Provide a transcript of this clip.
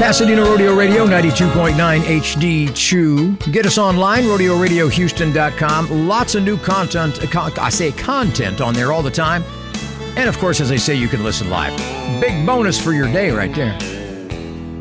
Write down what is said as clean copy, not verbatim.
Pasadena Rodeo Radio, 92.9 HD2. Get us online, rodeoradiohouston.com. Lots of new content. I say content on there all the time. And of course, as I say, you can listen live. Big bonus for your day right there.